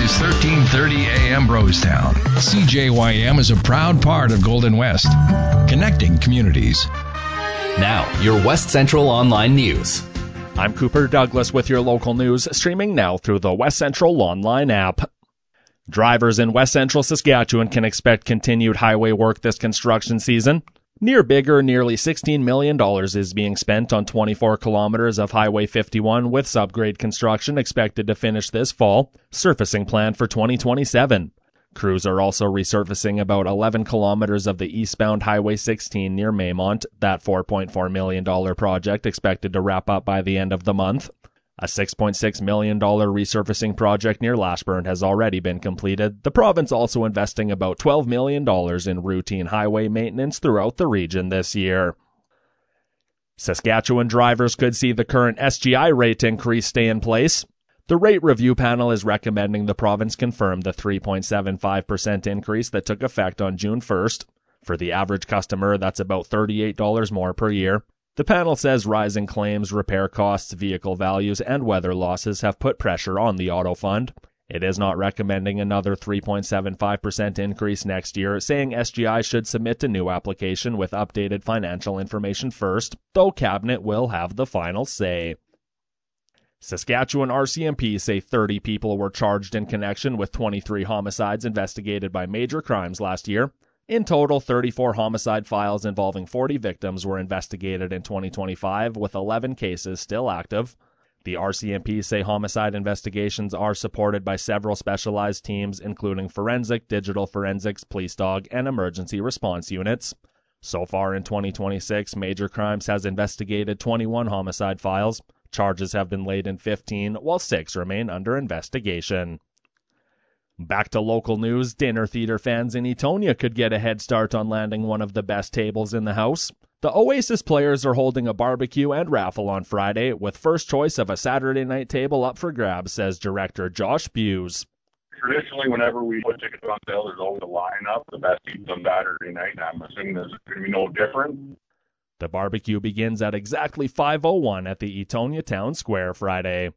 is 1330 AM Brostown. CJYM is a proud part of Golden West, connecting communities. Now, your West Central Online News. I'm Cooper Douglas with your local news, streaming now through the West Central Online app. Drivers in West Central Saskatchewan can expect continued highway work this construction season. Near Biggar, nearly $16 million is being spent on 24 kilometers of Highway 51 with subgrade construction expected to finish this fall, surfacing planned for 2027. Crews are also resurfacing about 11 kilometers of the eastbound Highway 16 near Maymont, that $4.4 million project expected to wrap up by the end of the month. A $6.6 million resurfacing project near Lashburn has already been completed. The province also investing about $12 million in routine highway maintenance throughout the region this year. Saskatchewan drivers could see the current SGI rate increase stay in place. The rate review panel is recommending the province confirm the 3.75% increase that took effect on June 1st. For the average customer, that's about $38 more per year. The panel says rising claims, repair costs, vehicle values, and weather losses have put pressure on the auto fund. It is not recommending another 3.75% increase next year, saying SGI should submit a new application with updated financial information first, though Cabinet will have the final say. Saskatchewan RCMP say 30 people were charged in connection with 23 homicides investigated by major crimes last year. In total, 34 homicide files involving 40 victims were investigated in 2025, with 11 cases still active. The RCMP say homicide investigations are supported by several specialized teams, including forensic, digital forensics, police dog, and emergency response units. So far in 2026, Major Crimes has investigated 21 homicide files. Charges have been laid in 15, while 6 remain under investigation. Back to local news, dinner theater fans in Etonia could get a head start on landing one of the best tables in the house. The Oasis players are holding a barbecue and raffle on Friday, with first choice of a Saturday night table up for grabs, says director Josh Buse. Traditionally, whenever we put tickets on sale, there's always a lineup. The best seats on Saturday night, and I'm assuming there's going to be no different. The barbecue begins at exactly 5:01 at the Etonia Town Square Friday.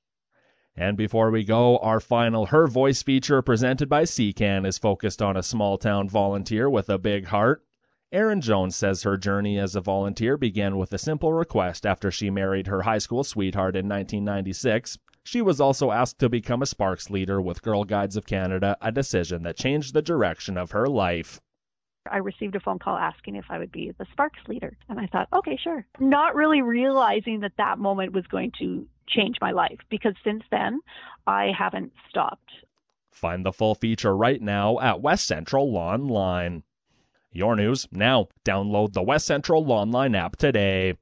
And before we go, our final Her Voice feature presented by CCAN is focused on a small-town volunteer with a big heart. Erin Jones says her journey as a volunteer began with a simple request after she married her high school sweetheart in 1996. She was also asked to become a Sparks leader with Girl Guides of Canada, a decision that changed the direction of her life. I received a phone call asking if I would be the Sparks leader, and I thought, okay, sure. Not really realizing that that moment was going to change my life, because since then, I haven't stopped. Find the full feature right now at West Central Online. Your news now. Download the West Central Online app today.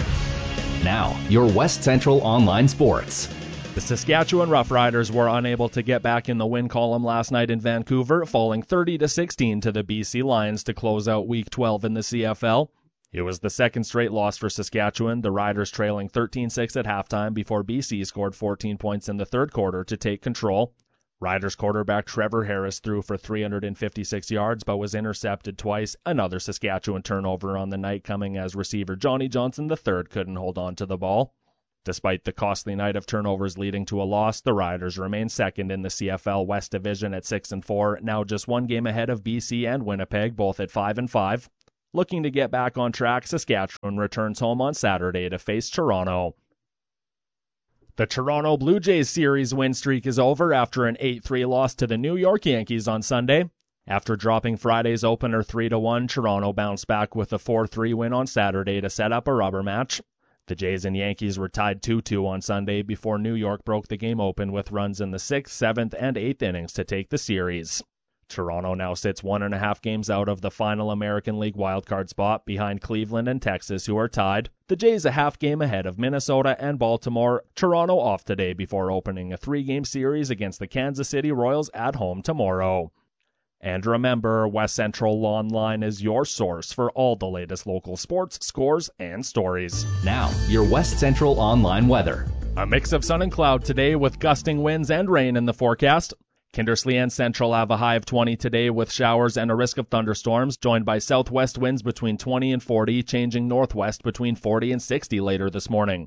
Now, your West Central Online Sports. The Saskatchewan Roughriders were unable to get back in the win column last night in Vancouver, falling 30-16 to the BC Lions to close out Week 12 in the CFL. It was the second straight loss for Saskatchewan, the Riders trailing 13-6 at halftime before BC scored 14 points in the third quarter to take control. Riders quarterback Trevor Harris threw for 356 yards but was intercepted twice, another Saskatchewan turnover on the night coming as receiver Johnny Johnson III couldn't hold on to the ball. Despite the costly night of turnovers leading to a loss, the Riders remain second in the CFL West Division at 6-4, now just one game ahead of BC and Winnipeg, both at 5-5. Looking to get back on track, Saskatchewan returns home on Saturday to face Toronto. The Toronto Blue Jays series win streak is over after an 8-3 loss to the New York Yankees on Sunday. After dropping Friday's opener 3-1, Toronto bounced back with a 4-3 win on Saturday to set up a rubber match. The Jays and Yankees were tied 2-2 on Sunday before New York broke the game open with runs in the 6th, 7th, and 8th innings to take the series. Toronto now sits 1.5 games out of the final American League wildcard spot behind Cleveland and Texas, who are tied. The Jays a half game ahead of Minnesota and Baltimore. Toronto off today before opening a 3-game series against the Kansas City Royals at home tomorrow. And remember, West Central Online is your source for all the latest local sports, scores, and stories. Now, your West Central Online weather. A mix of sun and cloud today with gusting winds and rain in the forecast. Kindersley and Central have a high of 20 today with showers and a risk of thunderstorms, joined by southwest winds between 20 and 40, changing northwest between 40 and 60 later this morning.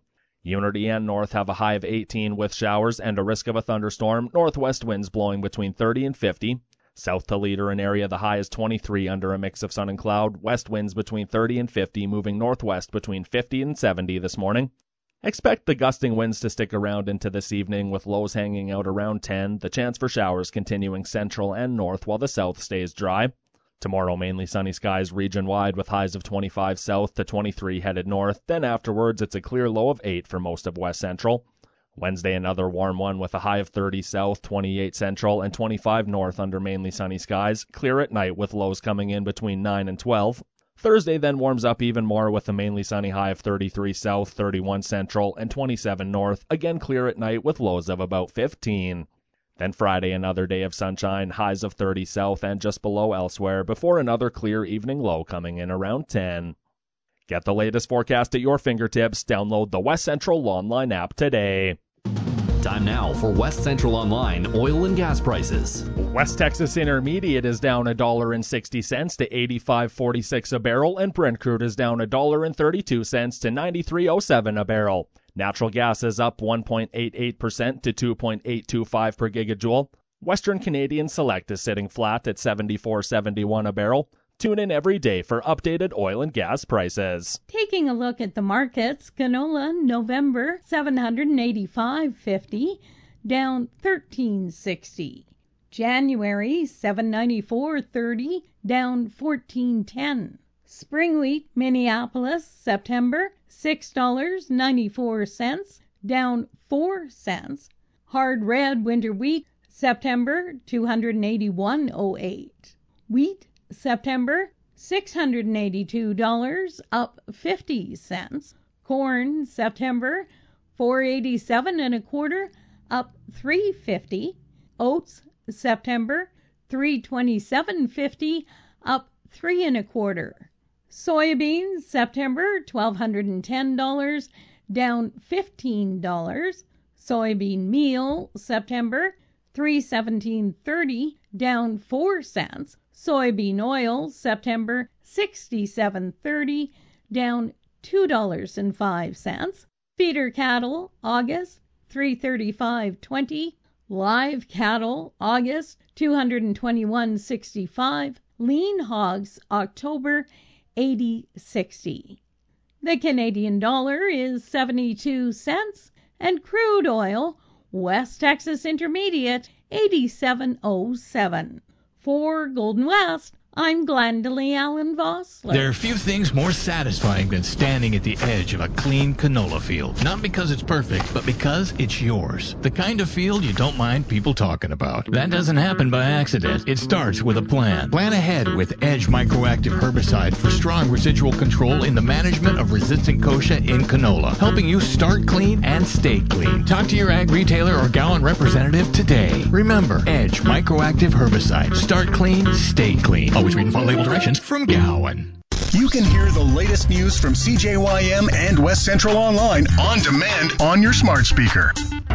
Unity and North have a high of 18 with showers and a risk of a thunderstorm. Northwest winds blowing between 30 and 50. South to Leader and area, the high is 23 under a mix of sun and cloud. West winds between 30 and 50, moving northwest between 50 and 70 this morning. Expect the gusting winds to stick around into this evening with lows hanging out around 10. The chance for showers continuing central and north while the south stays dry. Tomorrow, mainly sunny skies region-wide with highs of 25 south to 23 headed north. Then afterwards, it's a clear low of 8 for most of west central. Wednesday, another warm one with a high of 30 south, 28 central, and 25 north under mainly sunny skies. Clear at night with lows coming in between 9 and 12. Thursday then warms up even more with a mainly sunny high of 33 south, 31 central, and 27 north. Again clear at night with lows of about 15. Then Friday, another day of sunshine, highs of 30 south and just below elsewhere, before another clear evening low coming in around 10. Get the latest forecast at your fingertips. Download the West Central Online app today. Time now for West Central Online oil and gas prices. West Texas Intermediate is down $1.60 to $85.46 a barrel, and Brent crude is down $1.32 to $93.07 a barrel. Natural gas is up 1.88% to 2.825 per gigajoule. Western Canadian Select is sitting flat at $74.71 a barrel. Tune in every day for updated oil and gas prices. Taking a look at the markets, canola November $785.50, down $13.60. January $794.30, down $14.10. Spring wheat Minneapolis September $6.94, down 4 cents. Hard red winter wheat September $281.08. Wheat September $682, up 50 cents. Corn September $487.25, up $3.50. Oats September $327.50, up $3.25. Soybeans September $1,210, down $15. Soybean meal September $317.30, down 4 cents. Soybean oil September $67.30, down $2.05. Feeder cattle August $335.20. Live cattle August $221.65. Lean hogs October $80.60. The Canadian dollar is 72 cents, and crude oil West Texas Intermediate 87.07. For Golden West, I'm Glendalee Allen Vossler. There are few things more satisfying than standing at the edge of a clean canola field. Not because it's perfect, but because it's yours. The kind of field you don't mind people talking about. That doesn't happen by accident. It starts with a plan. Plan ahead with Edge Microactive Herbicide for strong residual control in the management of resistant kochia in canola, helping you start clean and stay clean. Talk to your ag retailer or Gowan representative today. Remember, Edge Microactive Herbicide. Start clean, stay clean. Always read and follow label directions from Gowan. You can hear the latest news from CJYM and West Central Online on demand on your smart speaker.